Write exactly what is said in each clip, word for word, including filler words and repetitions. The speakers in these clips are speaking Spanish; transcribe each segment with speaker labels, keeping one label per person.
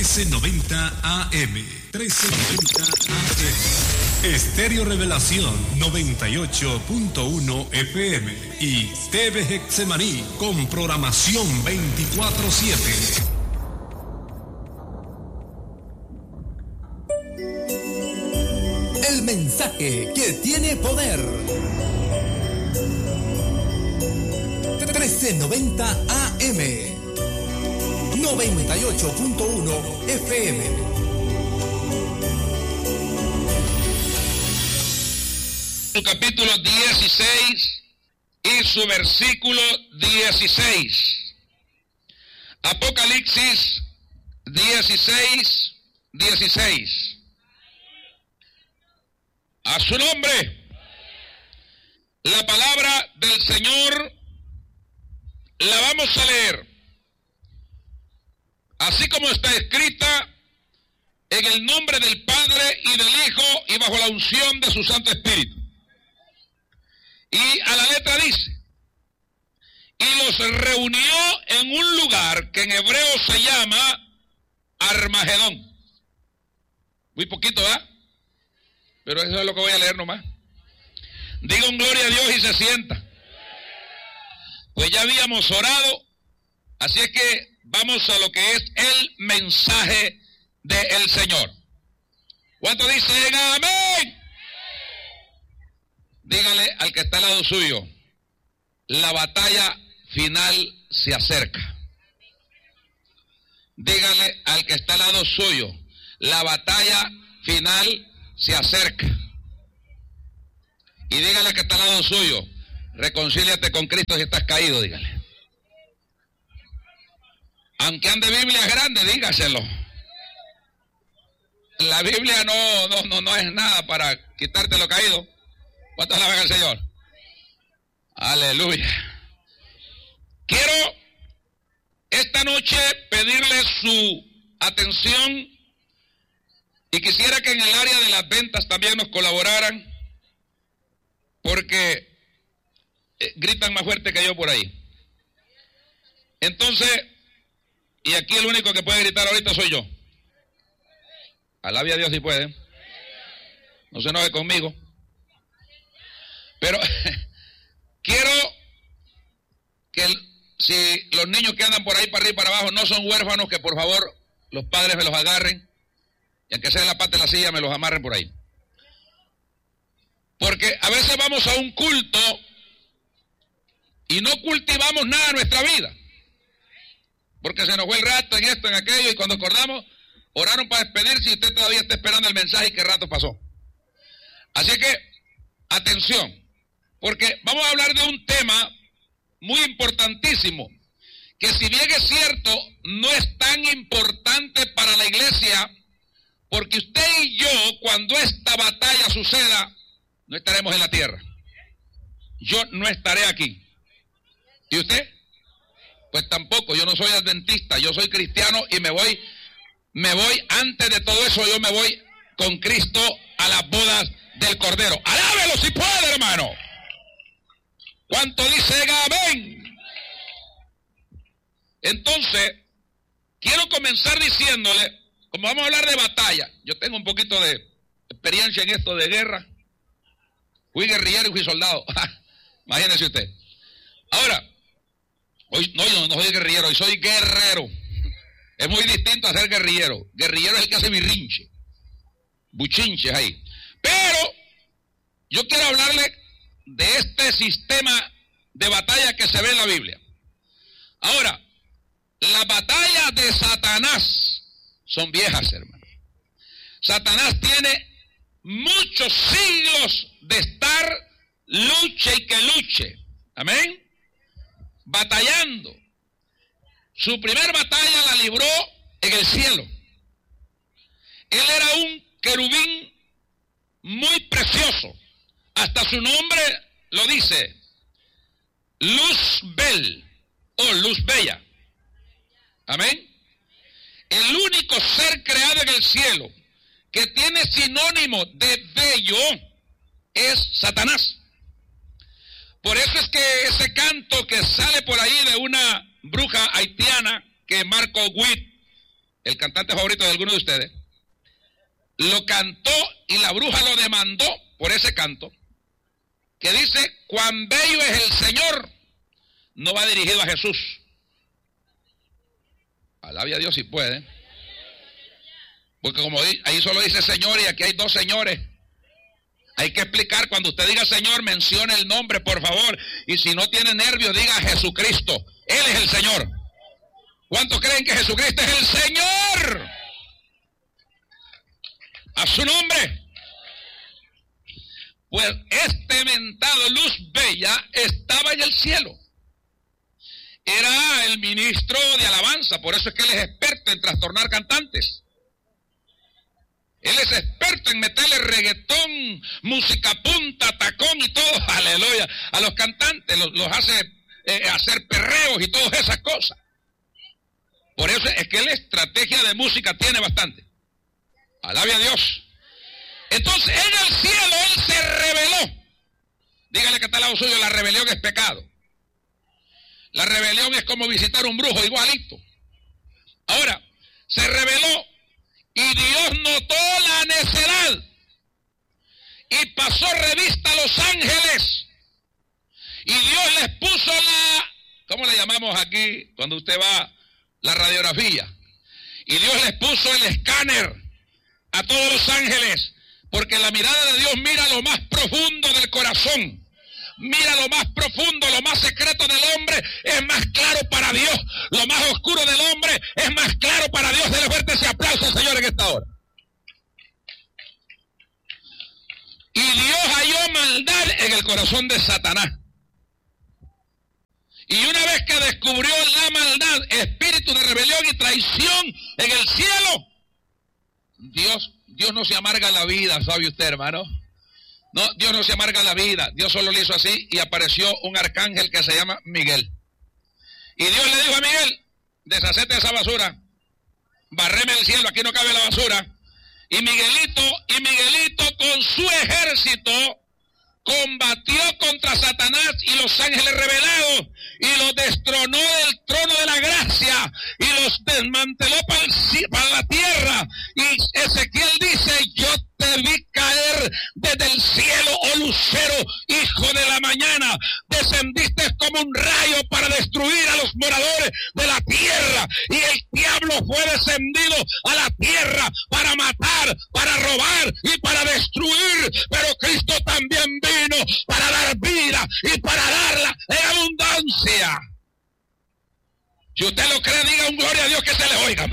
Speaker 1: trece noventa A M. trece noventa A M. Estéreo Revelación noventa y ocho punto uno F M. Y T V Getsemaní con programación veinticuatro siete.
Speaker 2: El mensaje que tiene poder. trece noventa A M. noventa y ocho punto uno F M.
Speaker 3: Su capítulo dieciséis y su versículo dieciséis. Apocalipsis dieciséis, dieciséis. A su nombre. La palabra del Señor la vamos a leer así como está escrita, en el nombre del Padre y del Hijo y bajo la unción de su Santo Espíritu. Y a la letra dice: y los reunió en un lugar que en hebreo se llama Armagedón. Muy poquito, ¿verdad? Pero eso es lo que voy a leer nomás. Diga un gloria a Dios y se sienta. Pues ya habíamos orado, así es que vamos a lo que es el mensaje del Señor. ¿Cuánto dicen amén? Dígale al que está al lado suyo: la batalla final se acerca. Dígale al que está al lado suyo: la batalla final se acerca. Y dígale al que está al lado suyo: reconcíliate con Cristo si estás caído, dígale. Aunque ande Biblia grande, dígaselo. La Biblia no, no, no, no es nada para quitarte lo caído. ¿Cuántos alaban al Señor? Aleluya. Quiero esta noche pedirle su atención y quisiera que en el área de las ventas también nos colaboraran, porque eh, gritan más fuerte que yo por ahí. Entonces, y aquí el único que puede gritar ahorita soy yo. Alabe a Dios si puede. No se enoje conmigo. Pero quiero que el, si los niños que andan por ahí para arriba y para abajo no son huérfanos, que por favor los padres me los agarren, y aunque sea en la parte de la silla me los amarren por ahí. Porque a veces vamos a un culto y no cultivamos nada en nuestra vida, porque se nos fue el rato en esto, en aquello, y cuando acordamos, oraron para despedirse y usted todavía está esperando el mensaje y qué rato pasó. Así que, atención, porque vamos a hablar de un tema muy importantísimo, que si bien es cierto, no es tan importante para la iglesia, porque usted y yo, cuando esta batalla suceda, no estaremos en la tierra. Yo no estaré aquí. ¿Y usted? Pues tampoco. Yo no soy adventista, yo soy cristiano y me voy, me voy antes de todo eso, yo me voy con Cristo a las bodas del Cordero. Alábelo si puede, hermano. ¿Cuánto dicen amén? Entonces, quiero comenzar diciéndole, como vamos a hablar de batalla, yo tengo un poquito de experiencia en esto de guerra. Fui guerrillero y fui soldado. Imagínese usted. Ahora, hoy no, yo no soy guerrillero, hoy soy guerrero. Es muy distinto a ser guerrillero. Guerrillero es el que hace birrinche, buchinches ahí. Pero yo quiero hablarle de este sistema de batalla que se ve en la Biblia. Ahora, las batallas de Satanás son viejas, hermano. Satanás tiene muchos siglos de estar luche y que luche. Amén. Batallando. Su primer batalla la libró en el cielo. Él era un querubín muy precioso. Hasta su nombre lo dice. Luzbel o Luz Bella. Amén. El único ser creado en el cielo que tiene sinónimo de bello es Satanás. Por eso es que ese canto que sale por ahí de una bruja haitiana que Marco Witt el cantante favorito de alguno de ustedes, lo cantó y la bruja lo demandó por ese canto, que dice, cuán bello es el Señor, no va dirigido a Jesús. Alabe a Dios si puede. Porque como ahí solo dice Señor y aquí hay dos señores. Hay que explicar, cuando usted diga Señor, mencione el nombre, por favor. Y si no tiene nervios, diga Jesucristo. Él es el Señor. ¿Cuántos creen que Jesucristo es el Señor? A su nombre. Pues este mentado Luz Bella estaba en el cielo. Era el ministro de alabanza, por eso es que él es experto en trastornar cantantes. Él es experto en meterle reggaetón, música punta, tacón y todo, aleluya, a los cantantes, los, los hace eh, hacer perreos y todas esas cosas. Por eso es que la estrategia de música tiene bastante. Alabe a Dios. Entonces, en el cielo él se rebeló. Dígale que está al lado suyo, la rebelión es pecado. La rebelión es como visitar un brujo, igualito. Ahora, se rebeló y Dios notó la necedad y pasó revista a los ángeles. Y Dios les puso la, ¿cómo le llamamos aquí cuando usted va? La radiografía. Y Dios les puso el escáner a todos los ángeles, porque la mirada de Dios mira lo más profundo del corazón. Mira lo más profundo, lo más secreto del hombre es más claro para Dios. Lo más oscuro del hombre es más claro para Dios. Dele fuerte ese aplauso, Señor, en esta hora. Y Dios halló maldad en el corazón de Satanás. Y una vez que descubrió la maldad, espíritu de rebelión y traición en el cielo, Dios, Dios no se amarga la vida, ¿sabe usted, hermano? No, Dios no se amarga la vida. Dios solo le hizo así y apareció un arcángel que se llama Miguel. Y Dios le dijo a Miguel, deshacete de esa basura, barreme el cielo, aquí no cabe la basura. Y Miguelito, y Miguelito con su ejército combatió contra Satanás y los ángeles rebelados y los destronó del trono de la gracia y los desmanteló para, el, para la tierra. Y Ezequiel dice, yo te vi caer desde el cielo, oh lucero, hijo de la mañana, descendiste como un rayo para destruir a los moradores de la tierra, y el diablo fue descendido a la tierra para matar, para robar y para destruir, pero Cristo también vino para dar vida y para darla en abundancia. Si usted lo cree, diga un gloria a Dios, que se le oiga.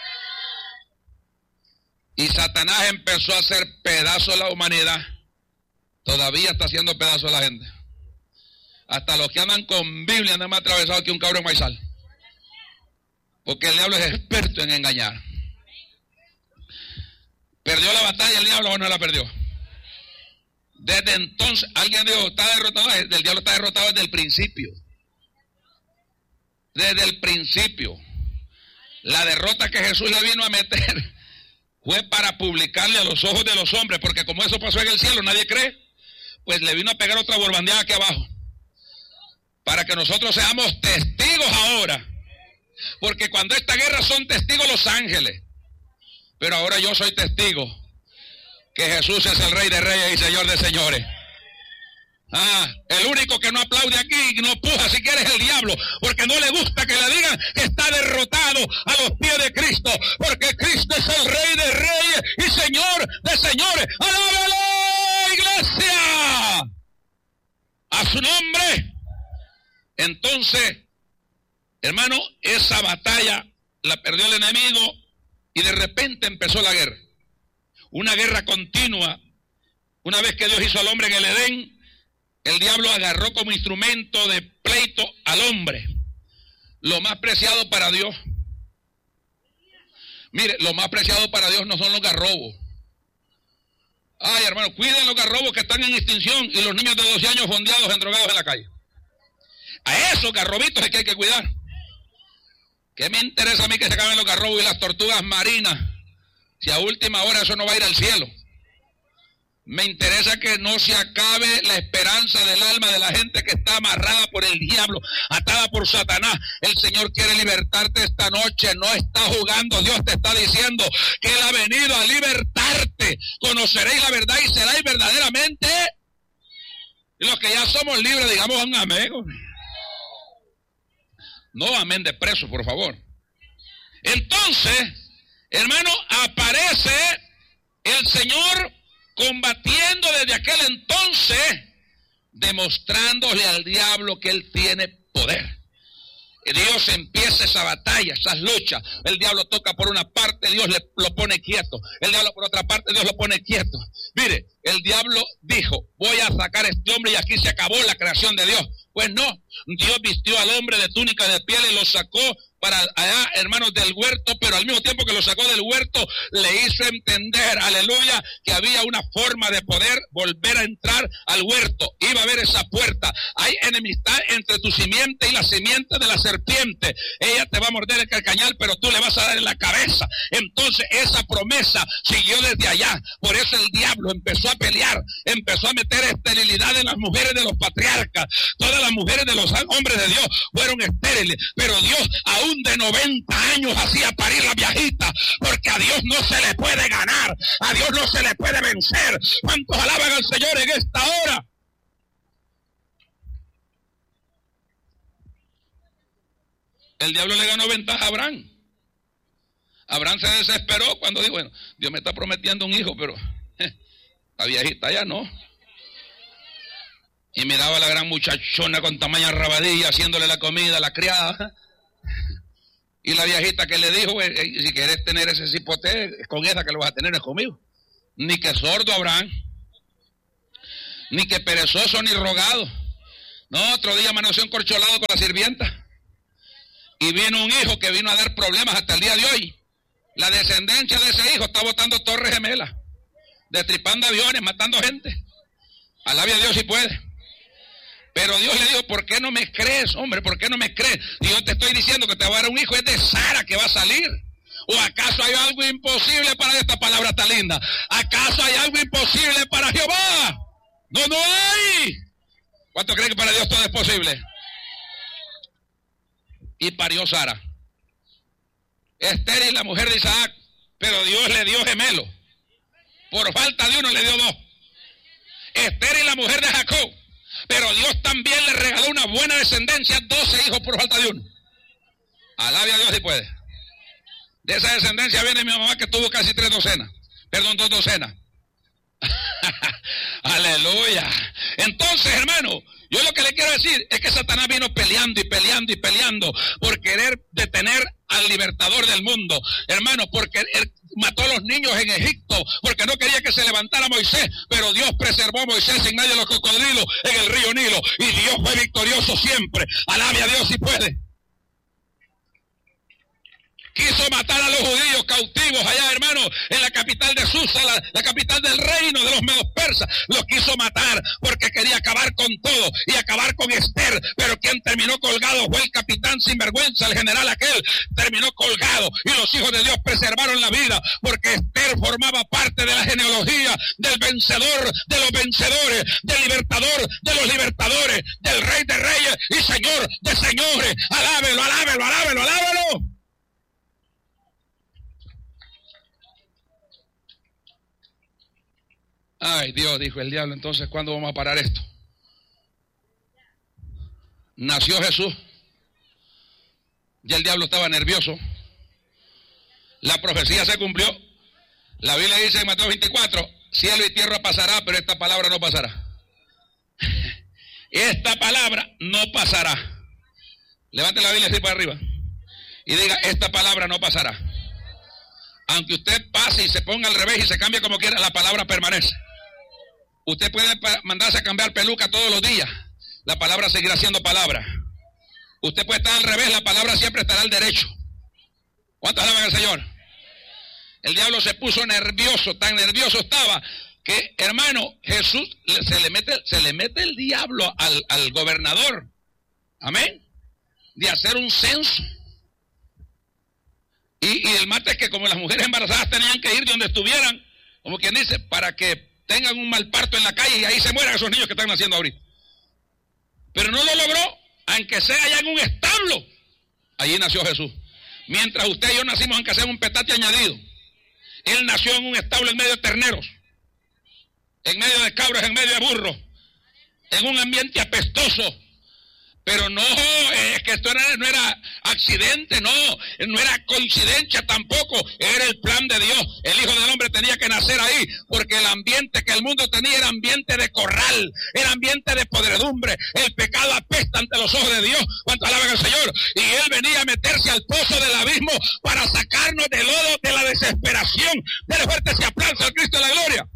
Speaker 3: Y Satanás empezó a hacer pedazos a la humanidad. Todavía está haciendo pedazos a la gente. Hasta los que andan con Biblia andan más atravesados que un cabro en maizal. Porque el diablo es experto en engañar. ¿Perdió la batalla el diablo o no la perdió? Desde entonces, alguien dijo, está derrotado. El diablo está derrotado desde el principio. Desde el principio. La derrota que Jesús le vino a meter fue para publicarle a los ojos de los hombres, porque como eso pasó en el cielo, nadie cree, pues le vino a pegar otra borbandeada aquí abajo, para que nosotros seamos testigos ahora, porque cuando esta guerra son testigos los ángeles, pero ahora yo soy testigo que Jesús es el Rey de Reyes y Señor de Señores. Ah, el único que no aplaude aquí y no puja si quiere es el diablo, porque no le gusta que le digan que está derrotado a los pies de Cristo, porque Cristo es el Rey de Reyes y Señor de Señores. ¡Alábalo, iglesia! A su nombre. Entonces, hermano, esa batalla la perdió el enemigo y de repente empezó la guerra. Una guerra continua. Una vez que Dios hizo al hombre en el Edén, el diablo agarró como instrumento de pleito al hombre, lo más preciado para Dios. Mire, lo más preciado para Dios no son los garrobos. Ay, hermano, cuiden los garrobos que están en extinción y los niños de doce años fondeados en drogados en la calle. A esos garrobitos es que hay que cuidar. ¿Qué me interesa a mí que se acaben los garrobos y las tortugas marinas? Si a última hora eso no va a ir al cielo. Me interesa que no se acabe la esperanza del alma de la gente que está amarrada por el diablo, atada por Satanás. El Señor quiere libertarte esta noche, no está jugando. Dios te está diciendo que Él ha venido a libertarte. Conoceréis la verdad y seréis verdaderamente. Y los que ya somos libres, digamos un amén. No amén de preso, por favor. Entonces, hermano, aparece el Señor combatiendo desde aquel entonces, demostrándole al diablo que Él tiene poder. Y Dios empieza esa batalla, esas luchas. El diablo toca por una parte, Dios le, lo pone quieto. El diablo por otra parte, Dios lo pone quieto. Mire, el diablo dijo, voy a sacar a este hombre y aquí se acabó la creación de Dios. Pues no, Dios vistió al hombre de túnica de piel y lo sacó para allá, hermanos, del huerto, pero al mismo tiempo que lo sacó del huerto, le hizo entender, aleluya, que había una forma de poder volver a entrar al huerto. Iba a haber esa puerta. Hay enemistad entre tu simiente y la simiente de la serpiente. Ella te va a morder el calcañal, pero tú le vas a dar en la cabeza. Entonces esa promesa siguió desde allá. Por eso el diablo empezó a pelear, empezó a meter esterilidad en las mujeres de los patriarcas. Todas las mujeres de los hombres de Dios fueron estériles, pero Dios aún de noventa años hacía parir la viejita, porque a Dios no se le puede ganar, a Dios no se le puede vencer. ¿Cuántos alaban al Señor en esta hora? El diablo le ganó ventaja a Abraham. Abraham se desesperó cuando dijo, bueno, Dios me está prometiendo un hijo, pero eh, la viejita ya no. Y miraba a la gran muchachona con tamaña rabadilla haciéndole la comida a la criada. Y la viejita que le dijo, eh, eh, si quieres tener ese cipote, con esa que lo vas a tener es conmigo. Ni que sordo Abraham, ni que perezoso ni rogado. No, otro día amaneció encorcholado con la sirvienta. Y vino un hijo que vino a dar problemas hasta el día de hoy. La descendencia de ese hijo está botando torres gemelas, destripando aviones, matando gente. Alabe a Dios si puede. Pero Dios le dijo, ¿por qué no me crees, hombre? ¿Por qué no me crees? Y yo te estoy diciendo que te va a dar un hijo, es de Sara que va a salir. ¿O acaso hay algo imposible para esta palabra tan linda? ¿Acaso hay algo imposible para Jehová? No, no hay. ¿Cuánto creen que para Dios todo es posible? Y parió Sara. Estéril la mujer de Isaac, pero Dios le dio gemelo. Por falta de uno le dio dos. Estéril la mujer de Jacob, pero Dios también le regaló una buena descendencia, doce hijos por falta de uno. Alabe a Dios si puede. De esa descendencia viene mi mamá que tuvo casi tres docenas. Perdón, dos docenas. Aleluya. Entonces, hermano, yo lo que le quiero decir es que Satanás vino peleando y peleando y peleando por querer detener al libertador del mundo. Hermano, porque él mató a los niños en Egipto, porque no quería que se levantara Moisés, pero Dios preservó a Moisés en medio de los cocodrilos en el río Nilo, y Dios fue victorioso siempre. Alabe a Dios si puede. Quiso matar a los judíos cautivos allá, hermano, en la capital de Susa, la, la capital del reino de los medos persas. Los quiso matar porque quería acabar con todo y acabar con Esther. Pero quien terminó colgado fue el capitán sinvergüenza, el general aquel, terminó colgado. Y los hijos de Dios preservaron la vida porque Esther formaba parte de la genealogía del vencedor de los vencedores, del libertador de los libertadores, del rey de reyes y señor de señores. Alábelo, alábelo, alábelo, alábelo. Ay, Dios, dijo el diablo, entonces, ¿cuándo vamos a parar esto? Nació Jesús. Ya el diablo estaba nervioso. La profecía se cumplió. La Biblia dice en Mateo veinticuatro, cielo y tierra pasará, pero esta palabra no pasará. Esta palabra no pasará. Levante la Biblia así para arriba y diga, esta palabra no pasará. Aunque usted pase y se ponga al revés y se cambie como quiera, la palabra permanece. Usted puede mandarse a cambiar peluca todos los días, la palabra seguirá siendo palabra. Usted puede estar al revés, la palabra siempre estará al derecho. ¿Cuántos alaban al Señor? El diablo se puso nervioso, tan nervioso estaba que, hermano, Jesús se le mete, se le mete el diablo al, al gobernador, amén, de hacer un censo. Y, y el mate es que como las mujeres embarazadas tenían que ir de donde estuvieran, como quien dice, para que tengan un mal parto en la calle y ahí se mueran esos niños que están naciendo ahorita. Pero no lo logró, aunque sea allá en un establo. Allí nació Jesús. Mientras usted y yo nacimos, aunque sea en un petate añadido. Él nació en un establo en medio de terneros, en medio de cabros, en medio de burros, en un ambiente apestoso. Pero no, es que esto era, no era accidente, no, no era coincidencia tampoco, era el plan de Dios. El Hijo del Hombre tenía que nacer ahí, porque el ambiente que el mundo tenía era ambiente de corral, era ambiente de podredumbre. El pecado apesta ante los ojos de Dios. ¿Cuánto alaban al Señor? Y Él venía a meterse al pozo del abismo para sacarnos del lodo de la desesperación. Dele fuerte ese aplauso al Cristo de la gloria.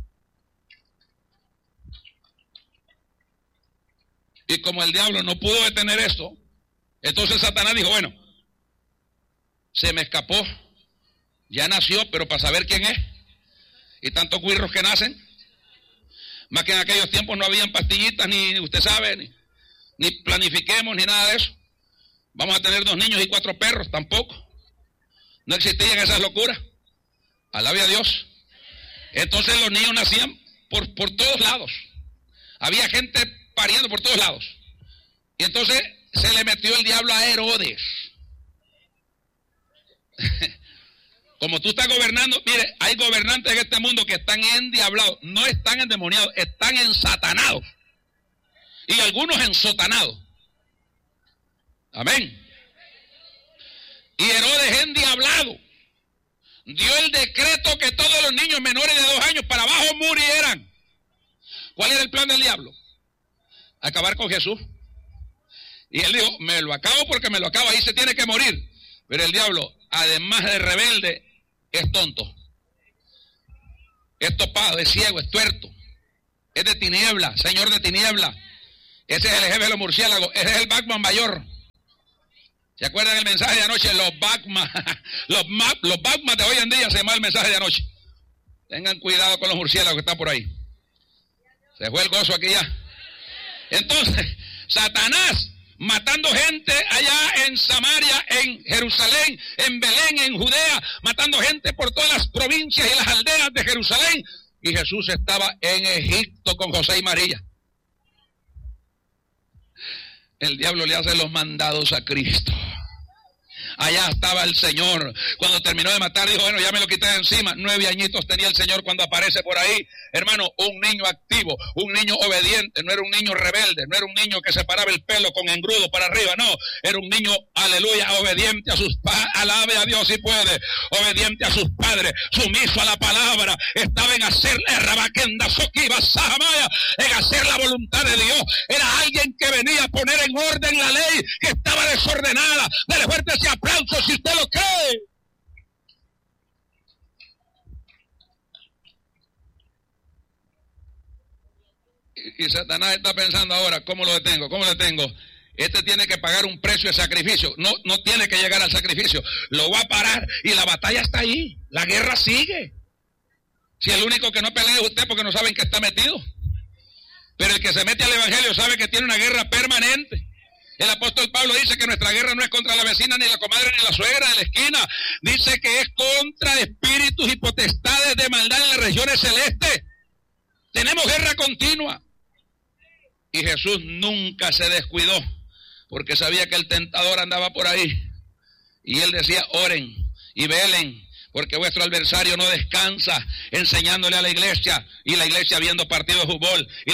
Speaker 3: Y como el diablo no pudo detener esto, entonces Satanás dijo, bueno, se me escapó, ya nació, pero para saber quién es. Y tantos guirros que nacen, más que en aquellos tiempos no habían pastillitas, ni usted sabe, ni, ni planifiquemos, ni nada de eso. Vamos a tener dos niños y cuatro perros, tampoco. No existían esas locuras. Alabe a Dios. Entonces los niños nacían por, por todos lados. Había gente pariendo por todos lados. Y entonces se le metió el diablo a Herodes. Como tú estás gobernando, mire, hay gobernantes en este mundo que están endiablados, no están endemoniados, están ensatanados. Y algunos ensotanados. Amén. Y Herodes endiablado dio el decreto que todos los niños menores de dos años para abajo murieran. ¿Cuál era el plan del diablo? Acabar con Jesús. Y él dijo, me lo acabo porque me lo acabo, ahí se tiene que morir. Pero el diablo, además de rebelde, es tonto, es topado, es ciego, es tuerto, es de tiniebla, señor de tiniebla. Ese es el jefe de los murciélagos, ese es el Batman mayor. ¿Se acuerdan el mensaje de anoche? Los Batman, los, los Batman de hoy en día se llama el mensaje de anoche. Tengan cuidado con los murciélagos que están por ahí. Se fue el gozo aquí ya. Entonces, Satanás matando gente allá en Samaria, en Jerusalén, en Belén, en Judea, matando gente por todas las provincias y las aldeas de Jerusalén. Y Jesús estaba en Egipto con José y María. El diablo le hace los mandados a Cristo. Allá estaba el Señor. Cuando terminó de matar, dijo, bueno, ya me lo quité de encima. Nueve añitos tenía el Señor cuando aparece por ahí. Hermano, un niño activo, un niño obediente. No era un niño rebelde, no era un niño que se paraba el pelo con engrudo para arriba. No, era un niño, aleluya, obediente a sus padres. Alabe a Dios si puede. Obediente a sus padres, sumiso a la palabra. Estaba en hacer en hacer la voluntad de Dios. Era alguien que venía a poner en orden la ley que estaba desordenada. Dele fuerte ese aplauso si usted lo cree. Y, y Satanás está pensando ahora, ¿cómo lo detengo? ¿Cómo lo detengo? Este tiene que pagar un precio de sacrificio. No, no tiene que llegar al sacrificio. Lo va a parar y la batalla está ahí. La guerra sigue. Si el único que no pelea es usted porque no saben que está metido. Pero el que se mete al evangelio sabe que tiene una guerra permanente. El apóstol Pablo dice que nuestra guerra no es contra la vecina, ni la comadre, ni la suegra de la esquina. Dice que es contra espíritus y potestades de maldad en las regiones celestes. Tenemos guerra continua. Y Jesús nunca se descuidó, porque sabía que el tentador andaba por ahí. Y él decía, oren y velen, porque vuestro adversario no descansa, enseñándole a la iglesia, y la iglesia viendo partido de fútbol. Y